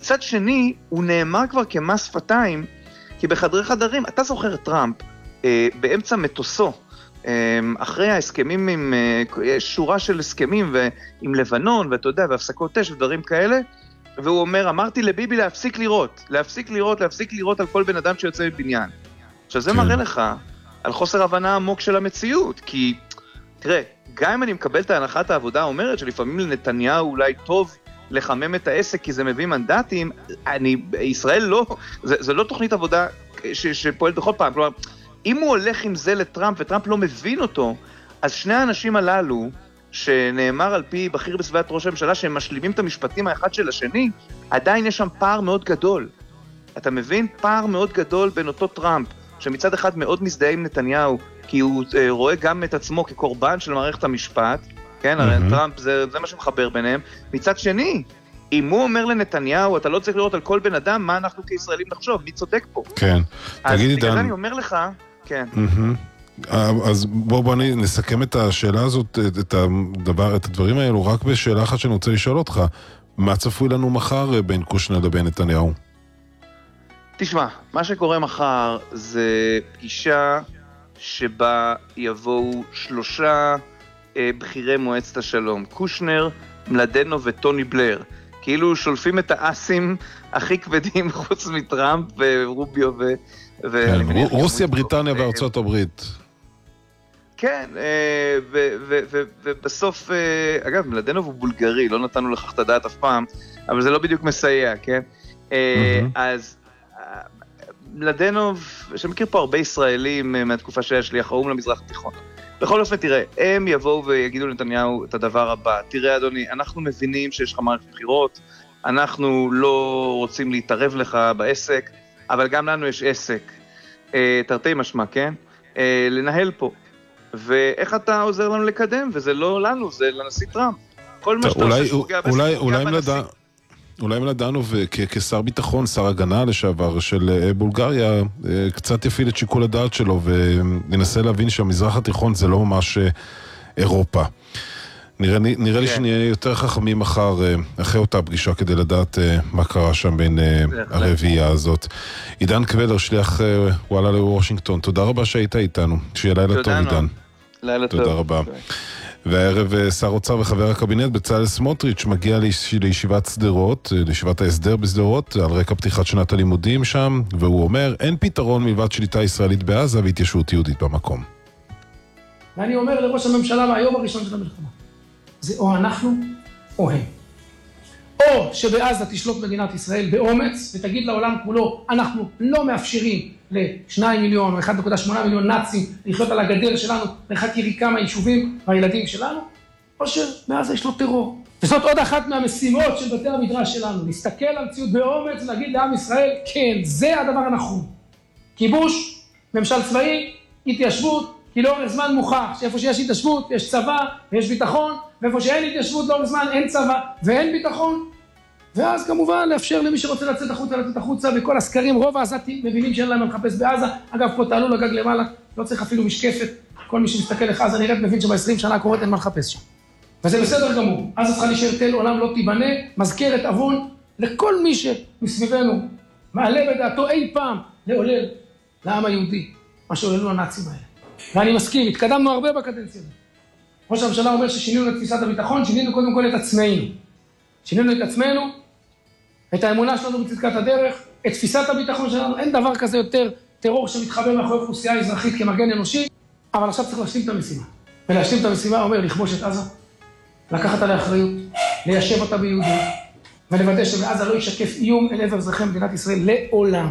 מצד שני, הוא נאמר כבר כמס שפתיים, כי בחדרי חדרים, אתה זוכר את טראמפ, באמצע מטוסו, אחרי ההסכמים עם, שורה של הסכמים עם לבנון, ואתה יודע, והפסקות אש ודברים כאלה, והוא אומר, אמרתי לביבי להפסיק לירות על כל בן אדם שיוצא מבניין. עכשיו זה מראה לך על חוסר הבנה עמוק של המציאות, כי תראה, גם אם אני מקבל את הנחת העבודה האומרת שלפעמים לנתניהו אולי טוב לחמם את העסק כי זה מביא מנדטים, ישראל לא, זה לא תוכנית עבודה שפועלת בכל פעם, כלומר, אם הוא הולך עם זה לטראמפ וטראמפ לא מבין אותו, אז שני האנשים הללו, שנאמר על פי בכיר בסביבת ראש הממשלה, שהם משלימים את המשפטים האחד של השני, עדיין יש שם פער מאוד גדול. אתה מבין? פער מאוד גדול בין אותו טראמפ, שמצד אחד מאוד מזדהה עם נתניהו, כי הוא רואה גם את עצמו כקורבן של מערכת המשפט, כן, הרי טראמפ זה מה שמחבר ביניהם. מצד שני, אם הוא אומר לנתניהו, אתה לא צריך לראות על כל בן אדם, מה אנחנו כישראלים נחשוב, מי צודק פה? כן. אז בגלל זה אני אומר לך, כן. אז בואו נסכם את השאלה הזאת, את הדברים האלו, רק בשאלה אחת שאני רוצה לשאול אותך, מה צפוי לנו מחר בין קושנר לבין נתניהו? תשמע, מה שקורה מחר זה פגישה שבה יבואו 3 בכירי מועצת השלום, קושנר, מלדנו וטוני בלר, כאילו שולפים את האסים הכי כבדים חוץ מטראמפ ורוביו רוסיה, בריטניה וארצות הברית. כן, ובסוף, אגב, מלדנוב הוא בולגרי, לא נתנו לכך את הדעת אף פעם, אבל זה לא בדיוק מסייע, כן? אז מלדנוב, שמכיר פה הרבה ישראלים מהתקופה שהיה שליח האו"ם למזרח התיכון. בכל אופן, תראה, הם יבואו ויגידו לנתניהו את הדבר הבא. תראה, אדוני, אנחנו מבינים שיש לך מערכת בחירות, אנחנו לא רוצים להתערב לך בעסק, אבל גם לנו יש עסק, תרתי משמע, כן? לנהל פה. ואיך אתה עוזר לנו לקדם? וזה לא לנו, זה לנשיא טראמפ. כל מה שאתה עושה שפוגע בנשיא. אולי מלדנוב כשר ביטחון, שר הגנה לשעבר של בולגריה, קצת יפעיל את שיקול הדעת שלו וננסה להבין שהמזרח התיכון זה לא ממש אירופה. נראה לי שנהיה יותר חכמים מחר אחרי אותה פגישה כדי לדעת מה קרה שם בין הרביעייה הזאת. עידן קבלר, שליח וואלה לוושינגטון, תודה רבה שהיית איתנו. שיהיה לילה טוב, עידן. לילה טוב. תודה רבה. והערב שר אוצר וחבר הקבינט בצלאל סמוטריץ' מגיע לישיבת סדרות, לישיבת ההסדר בסדרות, על רקע פתיחת שנת הלימודים שם, והוא אומר, אין פתרון מלבד שליטה ישראלית בעזה והתיישבות יהודית במקום. ואני אומר לראש הממשלה מהיום הראשון של המלחמה, זה או אנחנו או הם. או שבעזה תשלוט מדינת ישראל באומץ, ותגיד לעולם כולו, אנחנו לא מאפשרים ל2 מיליון או 1.8 מיליון נאצים לחיות על הגדר שלנו, לחק יריקה מהיישובים והילדים שלנו, או שבעזה יש לו טרור. וזאת עוד אחת מהמשימות של בתי המדרש שלנו, להסתכל על המציאות באומץ ולהגיד לעם ישראל, כן, זה הדבר הנכון. כיבוש, ממשל צבאי, התיישבות, כי לאורך זמן מוכח שאיפה שיש התיישבות יש צבא ויש ביטחון, ואיפה שאין התיישבות לאורך זמן אין צבא ואין ביטחון. ואז כמובן לאפשר למי שרוצה לצאת החוצה, בכל הסקרים רוב העזתים מבינים שאין להם מחפש בעזה. אגב, פה תעלו לגג למעלה, לא צריך אפילו משקפת, כל מי שמסתכל לך עזה נראית מבין שב-20 שנה הקורות אין מה לחפש שם. וזה בסדר גמור, אז צריכה להישאר תל עולם לא תיבנה, מזכרת אבון לכל מי שמסביבנו מעלה בדעתו אי פעם לעולל לעם היהודי, מה שעוללו הנאצים האלה. ואני מסכים, התקדמנו הרבה בקדנציה. ראש הממשלה אומר ששינינו את תפיסת הביטחון, שינינו קודם כל את עצמנו. שינינו את עצמנו, את האמונה שלנו בצדקת הדרך, את תפיסת הביטחון שלנו, אין דבר כזה יותר טרור שמתחבא מאחורי אוכלוסייה אזרחית כמגן אנושי, אבל עכשיו צריך להשלים את המשימה. ולהשלים את המשימה אומר לכבוש את עזה, לקחת עליה אחריות, ליישב אותה ביהודים, ולוודא שבעזה לא ישקף איום אל עבר אזרחי מדינת ישראל לעולם.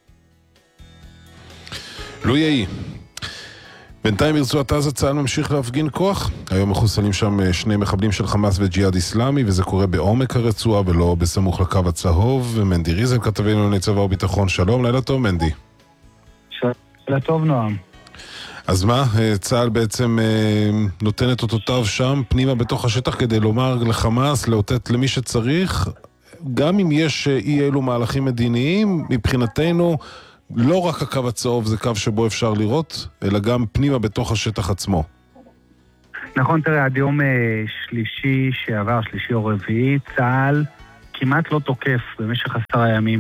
לא יהי. בינתיים ברצועת עזה צה"ל ממשיך להפגין כוח. היום מחוסלים שם 2 מחבלים של חמאס וג'יהאד איסלאמי, וזה קורה בעומק הרצועה ולא בסמוך לקו הצהוב. מנדי ריזל כתבנו לענייני צבא וביטחון, שלום, לילה טוב מנדי. לילה טוב נועם. אז מה, צה"ל בעצם נותן את אותותיו שם פנימה בתוך השטח כדי לומר לחמאס, לאותת למי שצריך, גם אם יש אי אלו מהלכים מדיניים, מבחינתנו לא רק הקו הצהוב זה קו שבו אפשר לראות, אלא גם פנימה בתוך השטח עצמו. נכון, תראה, עד יום שלישי שעבר, שלישי או רביעי, צה"ל כמעט לא תוקף במשך 10 ימים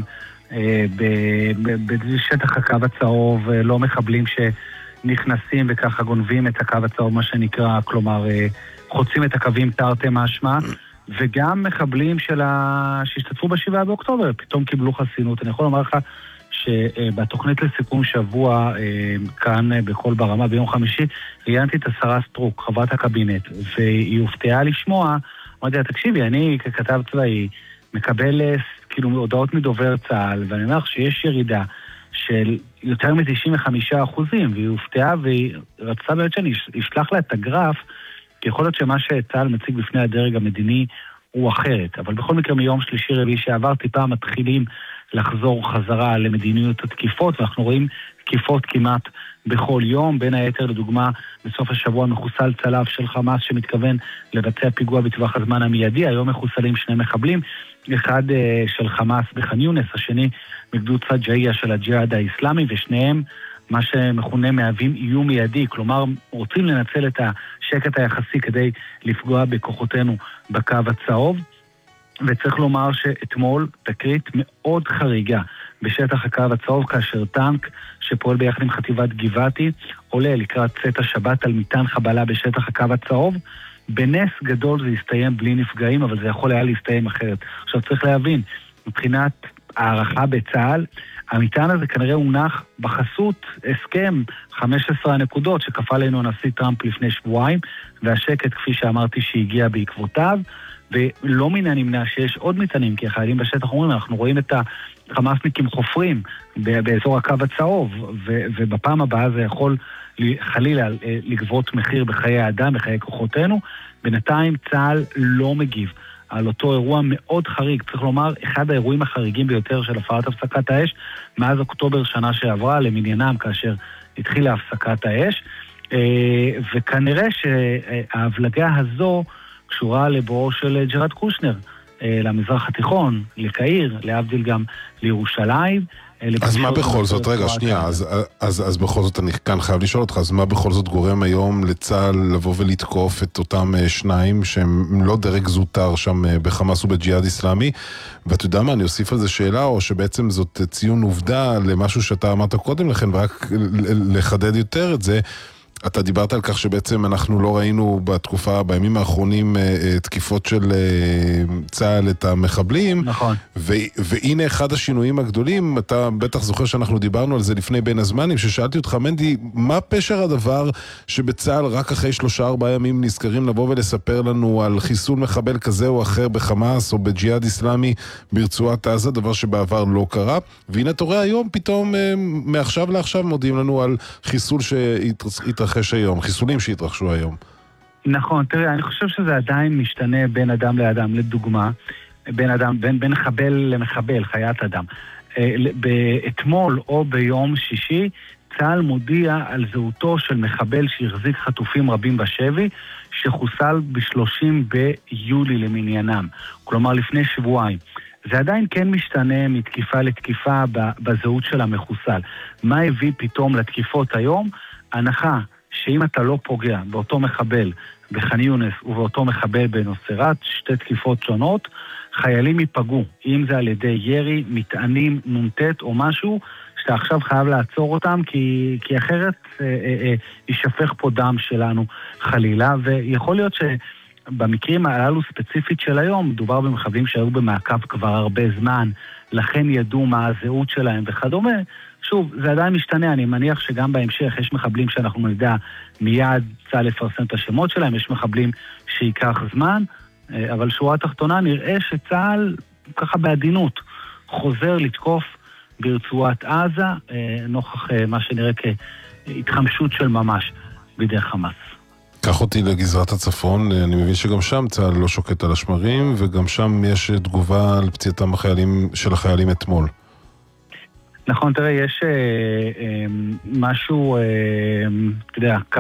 בשטח הקו הצהוב, לא מחבלים שנכנסים וככה גונבים את הקו הצהוב, מה שנקרא, כלומר, חוצים את הקווים תרתי משמע, וגם מחבלים שהשתתפו ב7 באוקטובר, פתאום קיבלו חסינות. אני יכול לומר לך שבתוכנית לסיכום שבוע, כאן בכל ברמה, ביום חמישי, ראיינתי את השרה סטרוק, חברת הקבינט, והיא הופתעה לשמוע, אמרתי לה, תקשיבי, אני ככתב צבאי, מקבל כאילו הודעות מדובר צה"ל, ואני אומר לך שיש ירידה של יותר מ-95%, והיא הופתעה והיא רצתה באמת שאני אשלח לה את הגרף, כי יכול להיות שמה שצה"ל מציג בפני הדרג המדיני הוא אחרת, אבל בכל מקרה מיום שלישי רביעי שעבר טיפה מתחילים לחזור חזרה למדיניות התקיפות, ואנחנו רואים תקיפות כמעט בכל יום, בין היתר לדוגמה בסוף השבוע מחוסל צלף של חמאס שמתכוון לבצע פיגוע בטווח הזמן המיידי, היום מחוסלים 2 מחבלים, אחד של חמאס בח'אן יונס, השני מגדוד סג'אעיה של הג'יהאד האסלאמי, ושניהם מה שמכונה מהווים איום מיידי, כלומר רוצים לנצל את השקט היחסי כדי לפגוע בכוחותינו בקו הצהוב, וצריך לומר שאתמול תקרית מאוד חריגה בשטח הקו הצהוב, כאשר טנק שפועל ביחד עם חטיבת גבעתי עולה לקראת צאת השבת על מטען חבלה בשטח הקו הצהוב. בנס גדול זה יסתיים בלי נפגעים, אבל זה יכול היה להסתיים אחרת. עכשיו צריך להבין, מבחינת הערכה בצה"ל, המטען הזה כנראה הונח בחסות הסכם 15 הנקודות שכפה עלינו הנשיא טראמפ לפני שבועיים, והשקט כפי שאמרתי שהגיע בעקבותיו, ולא מן הנמנע שיש עוד מטענים, כי החיילים בשטח אומרים, אנחנו רואים את החמאסניקים חופרים באזור הקו הצהוב, ובפעם הבאה זה יכול חלילה לגבות מחיר בחיי האדם, בחיי כוחותינו. בינתיים צה"ל לא מגיב על אותו אירוע מאוד חריג, צריך לומר, אחד האירועים החריגים ביותר של הפרת הפסקת האש, מאז אוקטובר שנה שעברה, למניינם כאשר התחילה הפסקת האש, וכנראה שההבלגה הזו קשורה לבואו של ג'רד קושנר למזרח התיכון, לקהיר, להבדיל גם לירושלים. אז מה בכל זאת, רגע, שנייה, אז בכל זאת אני כאן חייב לשאול אותך, אז מה בכל זאת גורם היום לצה"ל לבוא ולתקוף את אותם 2 שהם לא דרג זוטר שם בחמאס ובג'יהאד אסלאמי? ואתה יודע מה, אני אוסיף על זה שאלה, או שבעצם זאת ציון עובדה למשהו שאתה אמרת קודם לכן, ורק לחדד יותר את זה, אתה דיברת על כך שבעצם אנחנו לא ראינו בתקופה, בימים האחרונים, תקיפות של צה"ל את המחבלים. נכון. והנה אחד השינויים הגדולים, אתה בטח זוכר שאנחנו דיברנו על זה לפני בין הזמנים, ששאלתי אותך, מנדי, מה פשר הדבר שבצה"ל רק אחרי 3-4 ימים נזכרים לבוא ולספר לנו על חיסול מחבל כזה או אחר בחמאס או בג'יהאד אסלאמי ברצועת עזה, דבר שבעבר לא קרה, והנה אתה רואה היום פתאום מעכשיו לעכשיו מודיעים לנו על חיסול שהתרחש היום, חיסולים שהתרחשו היום. נכון, תראה, אני חושב שזה עדיין משתנה בין אדם לאדם, לדוגמה, בין מחבל למחבל, חיית אדם. אתמול או ביום שישי, צה"ל מודיע על זהותו של מחבל שהחזיק חטופים רבים בשבי, שחוסל ב-30 ביולי למניינם, כלומר לפני שבועיים. זה עדיין כן משתנה מתקיפה לתקיפה בזהות של המחוסל. מה הביא פתאום לתקיפות היום? הנחה שאם אתה לא פוגע באותו מחבל בח'אן יונס ובאותו מחבל בנוסרת, 2 תקיפות שונות, חיילים ייפגעו, אם זה על ידי ירי, מטענים, נונטט או משהו, שאתה עכשיו חייב לעצור אותם, כי אחרת יישפך פה דם שלנו חלילה, ויכול להיות שבמקרים הללו ספציפית של היום, מדובר במחבלים שהיו במעקב כבר הרבה זמן, לכן ידעו מה הזהות שלהם וכדומה. שוב, זה עדיין משתנה, אני מניח שגם בהמשך יש מחבלים שאנחנו נדע מיד צה"ל לפרסם את השמות שלהם, יש מחבלים שיקח זמן, אבל שורה תחתונה נראה שצה"ל ככה בעדינות חוזר לתקוף ברצועת עזה, נוכח מה שנראה כהתחמשות של ממש בידי חמאס. קח אותי לגזרת הצפון, אני מבין שגם שם צה"ל לא שוקט על השמרים, וגם שם יש תגובה על פציעתם של החיילים אתמול. נכון, תראה, יש משהו, אתה יודע, קו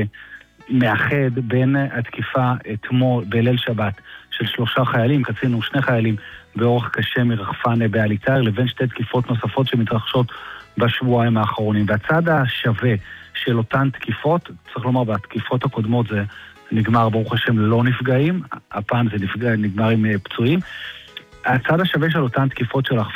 מאחד בין התקיפה אתמול בליל שבת של 3 חיילים, קצין ו2 חיילים באורח קשה מרחפן בעליצר, לבין 2 תקיפות נוספות שמתרחשות בשבועיים האחרונים. והצד השווה של אותן תקיפות, צריך לומר, בתקיפות הקודמות זה נגמר ברוך השם לא נפגעים, הפעם זה נגמר עם פצועים. הצד השווה של אותן תקיפות של